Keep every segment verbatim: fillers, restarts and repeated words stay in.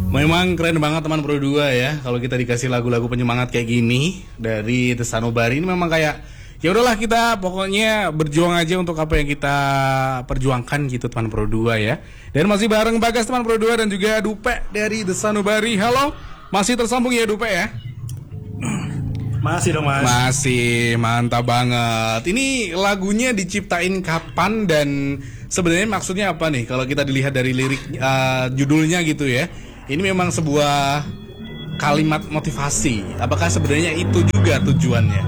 Memang keren banget teman Pro dua ya. Kalau kita dikasih lagu-lagu penyemangat kayak gini dari The Sanubari, ini memang kayak ya udahlah, kita pokoknya berjuang aja untuk apa yang kita perjuangkan gitu teman Pro dua ya. Dan masih bareng Bagas teman Pro dua dan juga Dupe dari The Sanubari. Halo, masih tersambung ya Dupe ya? Masih dong mas. Masih, mantap banget. Ini lagunya diciptain kapan dan sebenarnya maksudnya apa nih? Kalau kita dilihat dari lirik uh, judulnya gitu ya, ini memang sebuah kalimat motivasi. Apakah sebenarnya itu juga tujuannya?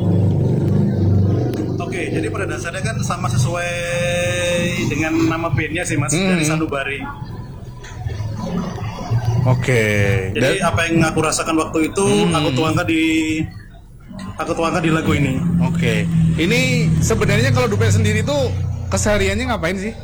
Oke, jadi pada dasarnya kan sama sesuai dengan nama bandnya sih mas, hmm. dari Sanubari. Oke. Jadi Dan, apa yang aku rasakan waktu itu, hmm. aku tuangkan di aku tuangkan di lagu ini. Oke. Ini sebenarnya kalau Dupe sendiri tuh kesehariannya ngapain sih?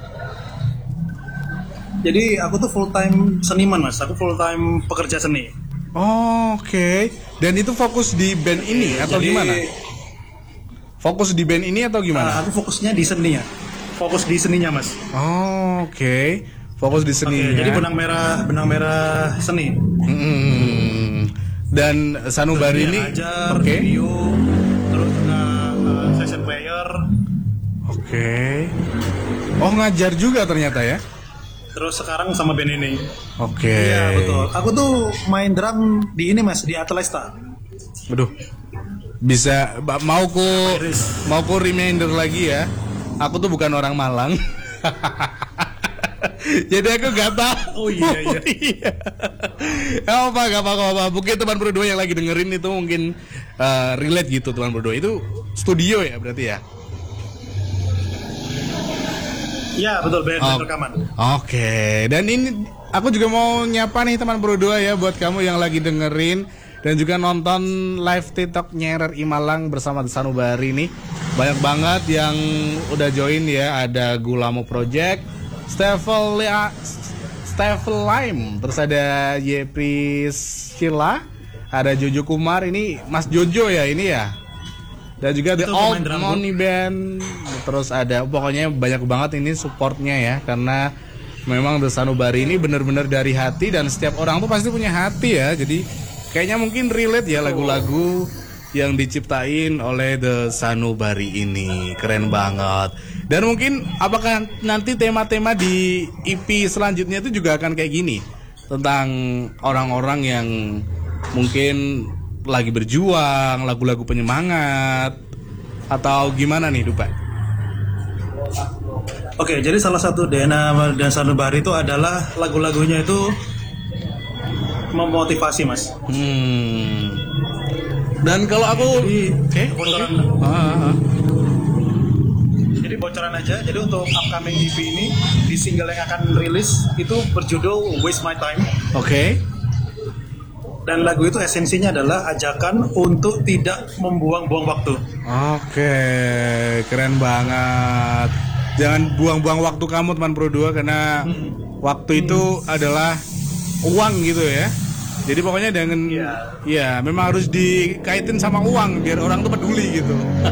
Jadi aku tuh full time seniman mas, aku full time pekerja seni. Oh, oke. Okay. Dan itu fokus di band ini atau Jadi, gimana? Fokus di band ini atau gimana? Uh, aku fokusnya di seninya. Fokus di seninya mas. Oh, oke. Okay. Fokus di seninya. Okay, jadi benang merah, benang merah seni. Hmm. Dan Sanubari ini, oke. Okay. Video, terus uh, uh, session player. Oke. Okay. Oh, ngajar juga ternyata ya? Terus sekarang sama band ini. Oke. Okay. Iya betul. Aku tuh main drum di ini mas, di Atlesta. Waduh. Bisa mau ku mau ku reminder lagi ya. Aku tuh bukan orang Malang. Jadi aku gak tahu. Oh iya iya. Gak apa gak apa gak apa. Mungkin teman Pro dua yang lagi dengerin itu mungkin uh, relate gitu teman Pro dua. Itu studio ya berarti ya? Ya betul, band oh, rekaman. Oke, okay. Dan ini aku juga mau nyapa nih teman Pro dua ya, buat kamu yang lagi dengerin dan juga nonton live TikToknya R R I Malang bersama The Sanubari nih. Banyak banget yang udah join ya. Ada Gulamo Project, Stevelia, Stevel Lime, terus ada Yepris Sheila, ada Jojo Kumar, ini Mas Jojo ya ini ya. Dan juga The Old Money Band. Terus ada, pokoknya banyak banget ini supportnya ya. Karena memang The Sanubari ini benar-benar dari hati. Dan setiap orang tuh pasti punya hati ya. Jadi kayaknya mungkin relate ya lagu-lagu yang diciptain oleh The Sanubari ini. Keren banget. Dan mungkin apakah nanti tema-tema di E P selanjutnya itu juga akan kayak gini, tentang orang-orang yang mungkin lagi berjuang, lagu-lagu penyemangat, atau gimana nih Dupa? Oke, jadi salah satu D N A dan Sanubari itu adalah lagu-lagunya itu memotivasi mas. Hmm. Dan kalau aku, oke, okay, bocoran. Okay. Ah, ah. Jadi bocoran aja. Jadi untuk upcoming E P ini, di single yang akan rilis itu berjudul Waste My Time. Oke. Okay. Dan lagu itu esensinya adalah ajakan untuk tidak membuang-buang waktu. Oke, keren banget. Jangan buang-buang waktu kamu teman Pro dua, karena hmm. waktu itu hmm. adalah uang gitu ya. Jadi pokoknya dengan yeah. ya memang harus dikaitin sama uang biar orang tuh peduli gitu.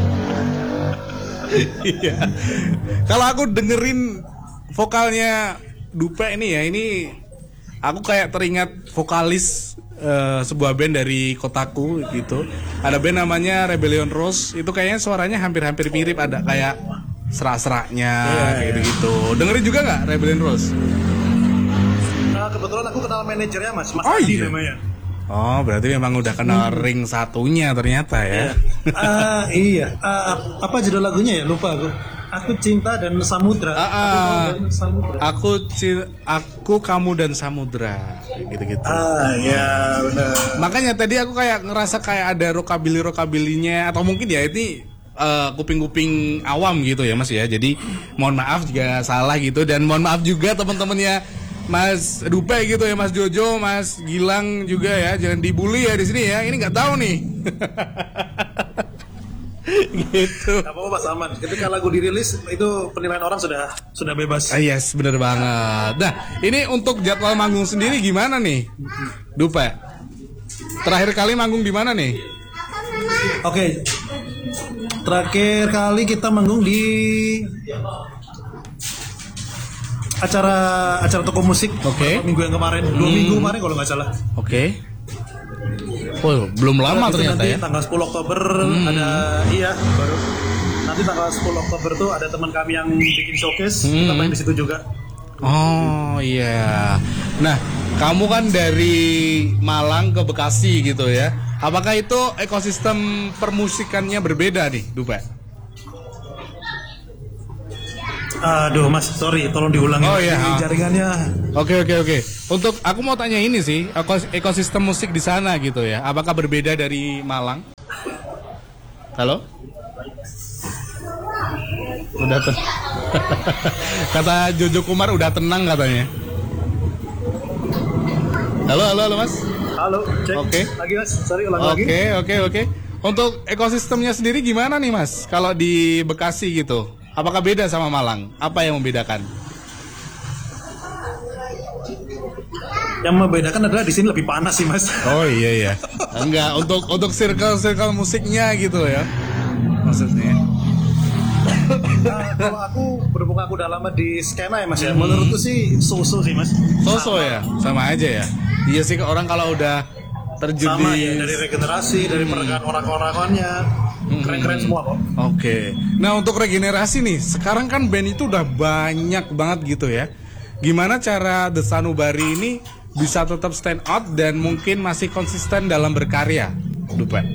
Iya. Kalau aku dengerin vokalnya Dupe ini ya, ini aku kayak teringat vokalis uh, sebuah band dari kotaku gitu. Ada band namanya Rebellion Rose. Itu kayaknya suaranya hampir-hampir mirip, ada kayak serak-seraknya yeah, kayak yeah. gitu. Dengerin juga nggak Rebellion Rose? Nah, kebetulan aku kenal manajernya mas, Mas oh, Adi iya. namanya. Oh, berarti memang udah kenal hmm. ring satunya ternyata ya. uh, iya. Uh, apa judul lagunya ya? Lupa aku. Aku cinta dan samudra. Uh, uh, aku, dan samudra. Aku cinta, aku kamu dan samudra. Gitu-gitu. Ah, iya benar. Makanya tadi aku kayak ngerasa kayak ada rockabilly rockabilinya, atau mungkin ya ini uh, kuping-kuping awam gitu ya Mas ya. Jadi mohon maaf jika salah gitu, dan mohon maaf juga teman-temannya Mas Dupe gitu ya, Mas Jojo, Mas Gilang juga ya, jangan dibully ya di sini ya. Ini nggak tahu nih. Gitu. Gak apa-apa Mas, aman. Ketika lagu dirilis itu penilaian orang sudah sudah bebas. Ah, yes, bener banget. Nah, ini untuk jadwal manggung sendiri gimana nih, Dupe? Terakhir kali manggung di mana nih? Oke. Okay. Terakhir kali kita manggung di acara acara toko musik. Oke. Minggu yang kemarin, dua Hmm. minggu kemarin kalau nggak salah. Oke. Oh, belum lama Itu ternyata nanti ya. tanggal sepuluh Oktober Hmm. ada iya baru. Nanti tanggal sepuluh Oktober tuh ada teman kami yang bikin showcase. Hmm. Kita main di situ juga. Oh iya. Nah, kamu kan dari Malang ke Bekasi gitu ya. Apakah itu ekosistem permusikannya berbeda nih, Dupe? Aduh mas, sorry, tolong diulangi. Oh, iya. Ini jaringannya. Oke oke oke. Untuk aku mau tanya ini sih, ekos- ekosistem musik di sana gitu ya. Apakah berbeda dari Malang? Halo? Udah ten- Kata Jojo Kumar udah tenang katanya. Halo halo halo Mas. Halo, cek. Oke. Lagi mas, sorry ulang lagi. Oke oke oke. Untuk ekosistemnya sendiri gimana nih Mas? Kalau di Bekasi gitu, apakah beda sama Malang? Apa yang membedakan? Yang membedakan adalah di sini lebih panas sih mas. Oh iya iya. Enggak, untuk untuk circle-circle musiknya gitu ya. Maksudnya. Nah, kalau aku berhubung aku udah lama di skena ya mas ya, menurutku sih so-so sih mas. So-so ya, sama aja ya. Iya sih orang kalau udah terjun Sama di ya, dari regenerasi, dari perekaan orang-orangnya, keren-keren semua kok. Oke. Nah, untuk regenerasi nih, sekarang kan band itu udah banyak banget gitu ya. Gimana cara The Sanubari ini bisa tetap stand out dan mungkin masih konsisten dalam berkarya? Dupe.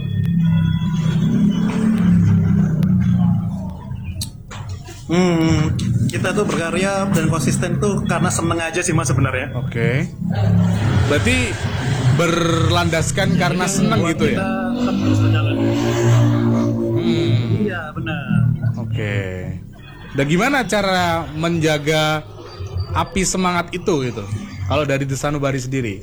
Hmm, kita tuh berkarya dan konsisten tuh karena seneng aja sih mas sebenarnya. Oke. Berarti berlandaskan karena senang Buat gitu kita ya? tetap terus berjalan. Hmm. Iya benar. Oke. Dan gimana cara menjaga api semangat itu gitu? Kalau dari The Sanubari sendiri?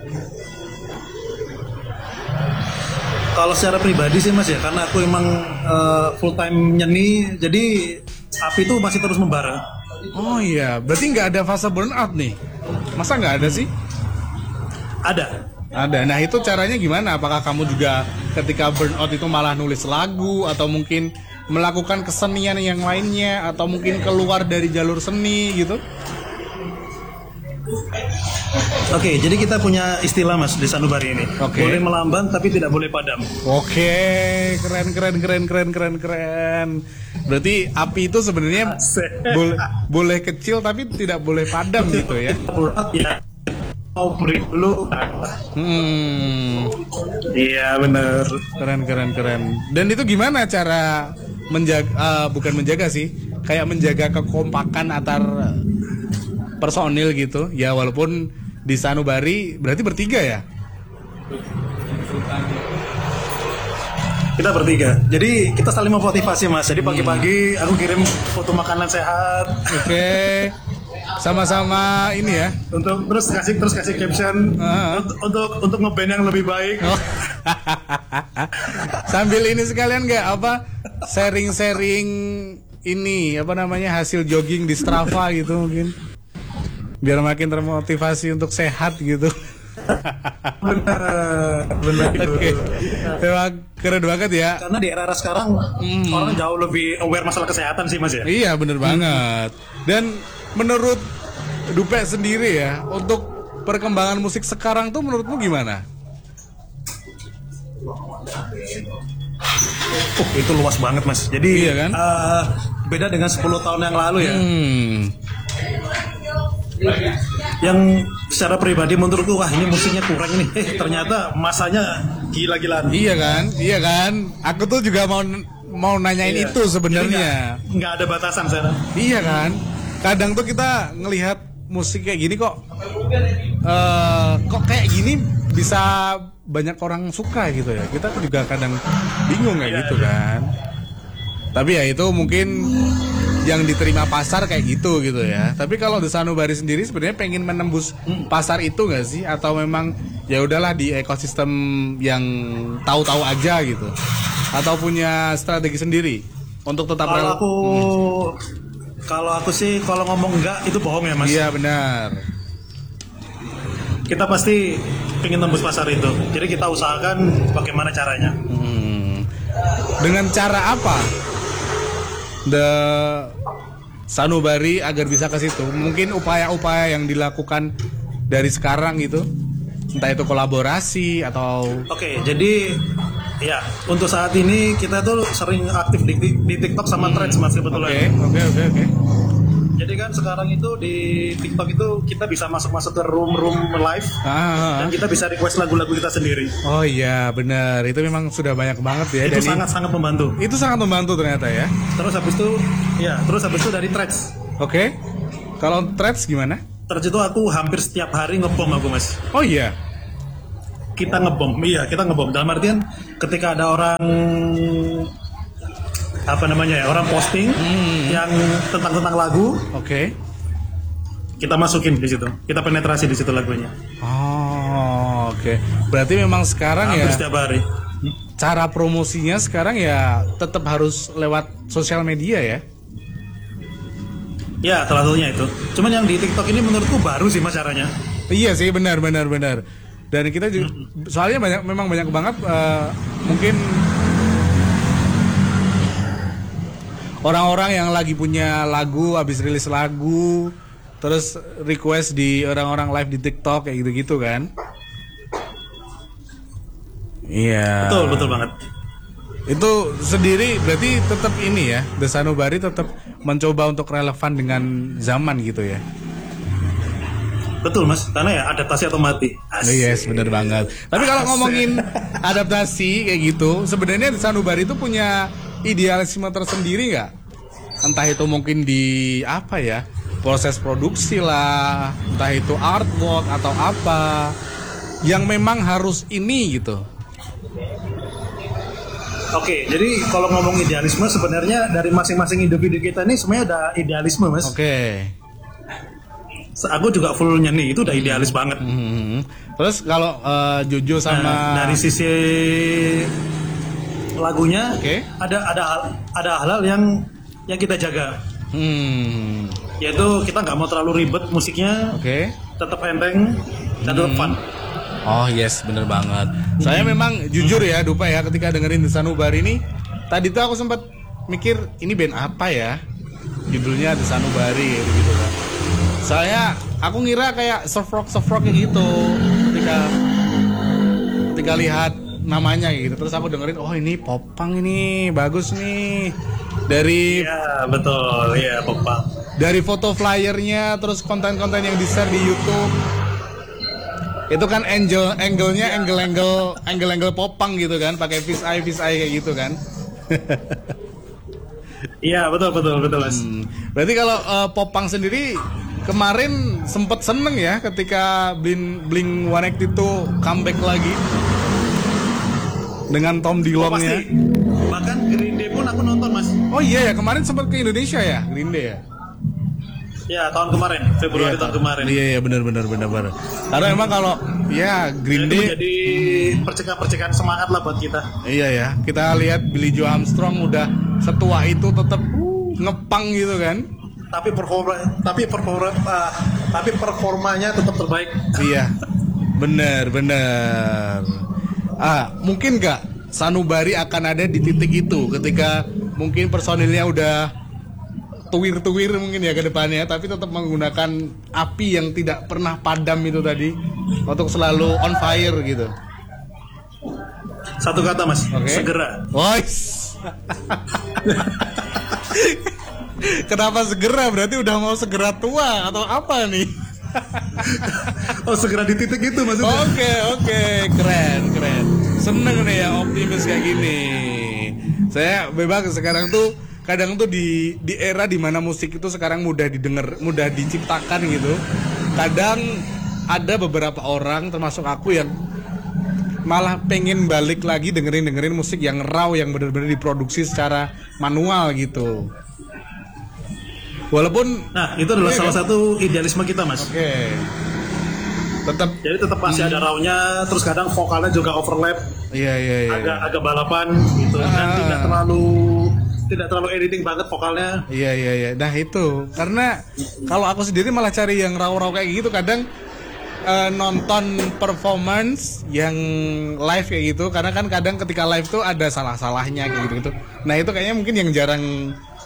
Kalau secara pribadi sih mas ya, karena aku emang uh, full time nyeni, jadi api itu masih terus membara. Oh iya, berarti nggak ada fase burnout nih? Masa nggak ada sih? Ada. Ada. Nah itu caranya gimana? Apakah kamu juga ketika burnout itu malah nulis lagu atau mungkin melakukan kesenian yang lainnya atau mungkin keluar dari jalur seni gitu? Oke, jadi kita punya istilah mas di Sanubari ini. Oke. Boleh melambang tapi tidak boleh padam. Oke, keren keren keren keren keren keren. Berarti api itu sebenarnya boleh boleh kecil tapi tidak boleh padam gitu ya? Ya, mau break dulu. Hmm, Iya benar. keren keren keren. Dan itu gimana cara menjaga? eh, bukan menjaga sih, kayak menjaga kekompakan antar personil gitu. Ya walaupun di Sanubari berarti bertiga ya? Kita bertiga. Jadi kita saling memotivasi mas. Jadi pagi-pagi aku kirim foto makanan sehat. Oke, sama-sama ini ya. Untuk terus kasih terus kasih caption Ah. untuk untuk untuk ngeband yang lebih baik. Oh. Sambil ini sekalian nggak apa sharing-sharing ini apa namanya hasil jogging di Strava gitu mungkin biar makin termotivasi untuk sehat gitu. Benar, benar. Oke, memang keren banget ya. Karena di era sekarang orang jauh lebih aware masalah kesehatan sih mas ya. Iya bener banget. Dan menurut Dupe sendiri ya untuk perkembangan musik sekarang tuh menurutmu gimana? Uh, itu luas banget mas. Jadi Iya kan? eh, beda dengan sepuluh tahun yang lalu ya. Hmm. Yang secara pribadi menurutku wah ini musiknya kurang nih. Eh ternyata masanya gila-gilaan. Iya kan, iya kan. Aku tuh juga mau mau nanyain Iya. itu sebenarnya. Jadi nggak- nggak ada batasan sekarang. Iya kan. Kadang tuh kita ngelihat musik kayak gini kok, eh kok kayak gini bisa banyak orang suka gitu ya. Kita juga kadang bingung kayak gitu kan. Tapi ya itu mungkin yang diterima pasar kayak gitu gitu ya. Tapi kalau The Sanubari sendiri sebenarnya pengen menembus pasar itu nggak sih? Atau memang ya udahlah di ekosistem yang tahu-tahu aja gitu? Atau punya strategi sendiri untuk tetap Kalau rel- aku kalau aku sih kalau ngomong enggak itu bohong ya mas. Iya benar. Kita pasti ingin tembus pasar itu. Jadi kita usahakan bagaimana caranya. Hmm. Dengan cara apa? The Sanubari agar bisa ke situ? Mungkin upaya-upaya yang dilakukan dari sekarang gitu, entah itu kolaborasi atau. Oke, jadi ya untuk saat ini kita tuh sering aktif di, di TikTok sama Threads mas kebetulan. Oke, oke, oke, oke. Jadi kan sekarang itu di TikTok itu kita bisa masuk-masuk ke room-room live Ah, dan kita bisa request lagu-lagu kita sendiri. oh iya benar, itu memang sudah banyak banget ya. Itu dan sangat-sangat membantu. Itu sangat membantu ternyata ya. Terus habis itu, ya terus habis itu dari Threads. Oke, kalau Threads gimana? Threads itu aku hampir setiap hari ngebom aku mas. Oh iya. Kita ngebom, iya kita ngebom. Dalam artian ketika ada orang apa namanya ya orang posting hmm. yang tentang tentang lagu, oke, okay. kita masukin di situ, kita penetrasi di situ lagunya. Oh, oke. Okay. Berarti memang sekarang hampir ya. Setiap hari. Cara promosinya sekarang ya tetap harus lewat sosial media ya. Ya, salah satunya itu. Cuman yang di TikTok ini menurutku baru sih mas caranya. Iya sih, benar benar benar. Dan kita juga, hmm. soalnya banyak memang banyak banget uh, mungkin orang-orang yang lagi punya lagu, habis rilis lagu, terus request di orang-orang live di TikTok kayak gitu-gitu kan? Iya. Betul, betul banget. Itu sendiri berarti tetap ini ya, The Sanubari tetap mencoba untuk relevan dengan zaman gitu ya? Betul mas, karena ya adaptasi atau mati. Asik. Yes, benar banget. Tapi kalau ngomongin adaptasi kayak gitu, sebenarnya The Sanubari itu punya idealisme tersendiri nggak? Entah itu mungkin di apa ya, proses produksi lah, entah itu artwork atau apa, yang memang harus ini gitu. Oke, jadi kalau ngomong idealisme sebenarnya dari masing-masing individu kita ini sebenarnya ada idealisme mas. Oke. Aku juga full nyanyi itu udah idealis hmm. banget. Hmm. Terus kalau uh, Jojo sama nah, dari sisi lagunya, okay. ada ada ada hal-hal yang yang kita jaga. Hmm. Yaitu kita nggak mau terlalu ribet musiknya. Oke. Okay. Tetap enteng dan tetap hmm. fun. Oh yes, bener banget. Saya memang jujur ya, Dupa ya, ketika dengerin The Sanubari ini, tadi tuh aku sempat mikir ini band apa ya? Judulnya The Sanubari gitu kan. Saya aku ngira kayak surf rock surf rock kayak gitu ketika ketika lihat namanya gitu. Terus aku dengerin, oh ini popang ini bagus nih. Dari ya betul ya popang. Dari foto flyernya, terus konten-konten yang di-share di YouTube. Itu kan angle angle-nya angle-angle angle-angle popang gitu kan, pakai fish eye fish eye kayak gitu kan. Iya, betul betul betul Mas. Hmm. Berarti kalau uh, popang sendiri kemarin sempet seneng ya ketika Blink Blink one eighty-two comeback lagi dengan Tom Dillon-nya. Oh, pasti. Bahkan Green Day pun aku nonton, Mas. Oh iya ya, kemarin sempat ke Indonesia ya, Green Day ya. Ya, tahun kemarin, Februari iya, tahun kemarin. Iya iya benar benar benar benar. Karena emang kalau ya Green Day jadi percikan-percikan semangat lah buat kita. Iya ya, kita lihat Billy Joe Armstrong udah setua itu tetap ngepang gitu kan. Tapi performa tapi performa uh, tapi performanya tetap terbaik. Iya. Benar, benar. Ah, mungkin nggak Sanubari akan ada di titik itu ketika mungkin personilnya udah tuwir-tuwir mungkin ya ke depannya, tapi tetap menggunakan api yang tidak pernah padam itu tadi untuk selalu on fire gitu. Satu kata Mas, okay. Segera. Voice. Kenapa segera? Berarti udah mau segera tua atau apa nih? Oh, segera di titik itu maksudnya. Oke, okay, oke, okay. Keren, keren. Seneng nih yang optimis kayak gini. Saya bebas sekarang tuh kadang tuh di di era dimana musik itu sekarang mudah didengar, mudah diciptakan gitu. Kadang ada beberapa orang termasuk aku yang malah pengen balik lagi dengerin dengerin musik yang raw, yang benar-benar diproduksi secara manual gitu. Walaupun nah itu adalah salah kan? Satu idealisme kita Mas. Oke. Okay. Tetap. Jadi tetap masih hmm. ada rawnya, terus kadang vokalnya juga overlap. Iya iya iya. Agak agak balapan gitu, ah. Dan tidak terlalu tidak terlalu editing banget vokalnya. Iya iya iya. Nah itu karena kalau aku sendiri malah cari yang raw-raw kayak gitu kadang uh, nonton performance yang live kayak gitu, karena kan kadang ketika live tuh ada salah-salahnya kayak gitu gitu. Nah itu kayaknya mungkin yang jarang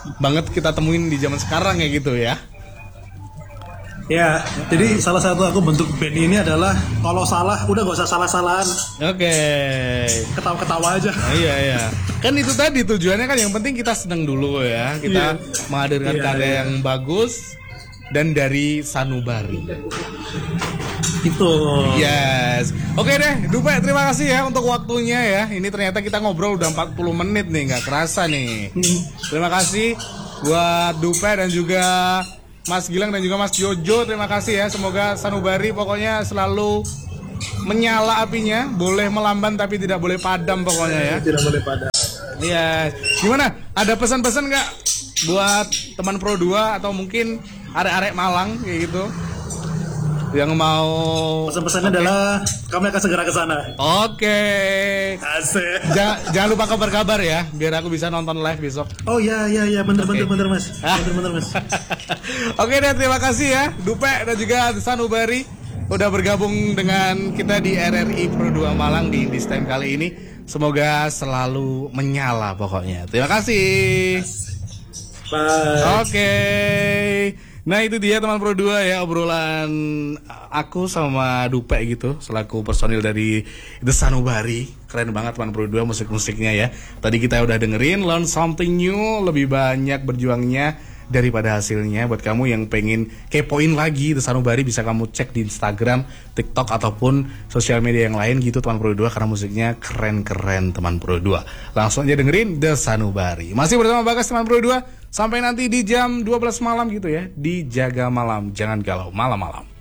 banget kita temuin di zaman sekarang ya gitu ya. Ya, jadi salah satu aku bentuk band ini adalah kalau salah udah gak usah salah-salahan. Oke. Ketawa-ketawa aja. Nah, iya iya. Kan itu tadi tujuannya kan yang penting kita seneng dulu ya. Kita Iya. menghadirkan Iya, karya iya. yang bagus dan dari Sanubari. Itu. Yes. Oke deh, Dupe terima kasih ya untuk waktunya ya. Ini ternyata kita ngobrol udah empat puluh menit nih, nggak kerasa nih. Terima kasih buat Dupe dan juga Mas Gilang dan juga Mas Jojo. Terima kasih ya. Semoga Sanubari pokoknya selalu menyala apinya, boleh melamban tapi tidak boleh padam pokoknya ya. Tidak boleh pada. Iya. Gimana? Ada pesan-pesan nggak buat teman Pro dua atau mungkin arek-arek Malang kayak gitu? Yang mau Pesan-pesannya adalah kami akan segera ke sana. Oke. Asik. Ja- jangan lupa kabar-kabar ya, biar aku bisa nonton live besok. Oh iya iya iya bener Oke. bener bener Mas. Bener bener Mas. Oke deh, terima kasih ya Dupe dan juga Sanubari udah bergabung dengan kita di R R I Pro dua Malang di Indie Stand kali ini. Semoga selalu menyala pokoknya. Terima kasih. Bye. Oke. Nah itu dia teman Pro dua ya, obrolan aku sama Dupe gitu selaku personil dari The Sanubari. Keren banget teman Pro dua musik-musiknya ya. Tadi kita udah dengerin Learn Something New, lebih banyak berjuangnya daripada hasilnya. Buat kamu yang pengen kepoin lagi The Sanubari bisa kamu cek di Instagram, TikTok ataupun sosial media yang lain gitu teman Pro dua, karena musiknya keren-keren teman Pro dua. Langsung aja dengerin The Sanubari. Masih bersama Bagas teman Pro dua. Sampai nanti di jam dua belas malam gitu ya, di Jaga Malam. Jangan galau malam-malam.